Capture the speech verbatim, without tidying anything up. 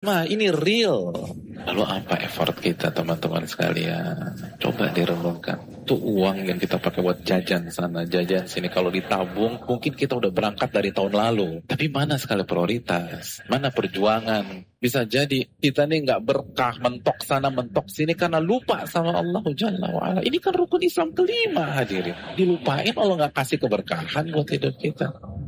Nah, ini real. Lalu apa effort kita teman-teman sekalian? Coba direnungkan. Itu uang yang kita pakai buat jajan sana, jajan sini. Kalau ditabung, mungkin kita udah berangkat dari tahun lalu. Tapi mana sekali prioritas? Mana perjuangan? Bisa jadi kita nih nggak berkah, mentok sana, mentok sini karena lupa sama Allah Jalla wa'ala. Ini kan rukun Islam kelima hadirin. Dilupain Allah nggak kasih keberkahan buat hidup kita.